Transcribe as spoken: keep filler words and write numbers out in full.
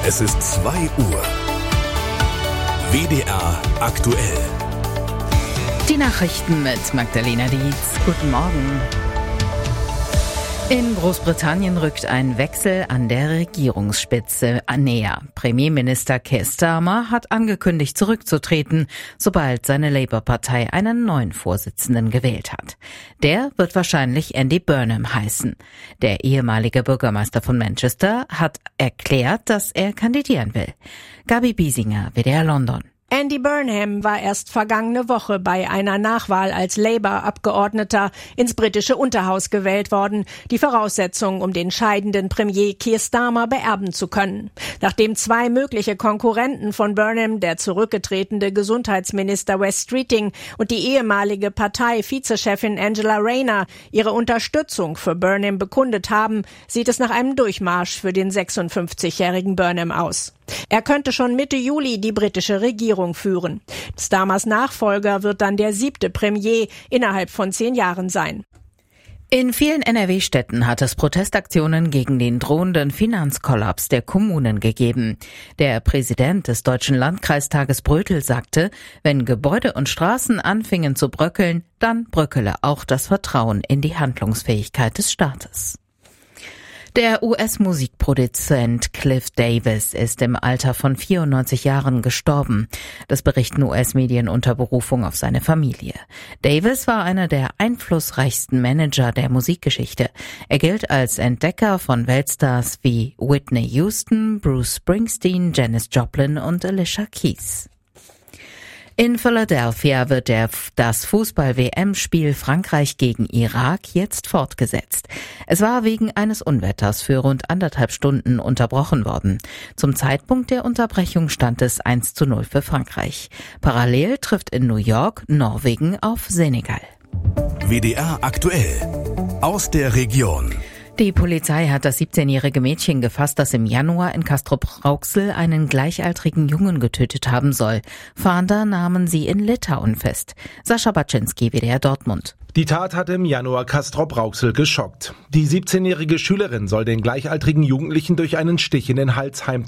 Es ist zwei Uhr. W D R aktuell. Die Nachrichten mit Magdalena Dietz. Guten Morgen. In Großbritannien rückt ein Wechsel an der Regierungsspitze näher. Premierminister Keir Starmer hat angekündigt, zurückzutreten, sobald seine Labour-Partei einen neuen Vorsitzenden gewählt hat. Der wird wahrscheinlich Andy Burnham heißen. Der ehemalige Bürgermeister von Manchester hat erklärt, dass er kandidieren will. Gabi Biesinger, W D R London. Andy Burnham war erst vergangene Woche bei einer Nachwahl als Labour-Abgeordneter ins britische Unterhaus gewählt worden. Die Voraussetzung, um den scheidenden Premier Keir Starmer beerben zu können. Nachdem zwei mögliche Konkurrenten von Burnham, der zurückgetretene Gesundheitsminister Wes Streeting und die ehemalige Partei-Vizechefin Angela Rayner, ihre Unterstützung für Burnham bekundet haben, sieht es nach einem Durchmarsch für den sechsundfünfzigjährigen Burnham aus. Er könnte schon Mitte Juli die britische Regierung führen. Starmers Nachfolger wird dann der siebte Premier innerhalb von zehn Jahren sein. In vielen N R W-Städten hat es Protestaktionen gegen den drohenden Finanzkollaps der Kommunen gegeben. Der Präsident des Deutschen Landkreistages Brötel sagte, wenn Gebäude und Straßen anfingen zu bröckeln, dann bröckele auch das Vertrauen in die Handlungsfähigkeit des Staates. Der U S-Musikproduzent Cliff Davis ist im Alter von vierundneunzig Jahren gestorben. Das berichten U S-Medien unter Berufung auf seine Familie. Davis war einer der einflussreichsten Manager der Musikgeschichte. Er gilt als Entdecker von Weltstars wie Whitney Houston, Bruce Springsteen, Janis Joplin und Alicia Keys. In Philadelphia wird der, das Fußball-W M-Spiel Frankreich gegen Irak jetzt fortgesetzt. Es war wegen eines Unwetters für rund anderthalb Stunden unterbrochen worden. Zum Zeitpunkt der Unterbrechung stand es eins zu null für Frankreich. Parallel trifft in New York Norwegen auf Senegal. W D R aktuell. Aus der Region. Die Polizei hat das siebzehnjährige Mädchen gefasst, das im Januar in Castrop-Rauxel einen gleichaltrigen Jungen getötet haben soll. Fahnder nahmen sie in Litauen fest. Sascha Baczynski, W D R Dortmund. Die Tat hatte im Januar Castrop-Rauxel geschockt. Die siebzehnjährige Schülerin soll den gleichaltrigen Jugendlichen durch einen Stich in den Hals heimtückisch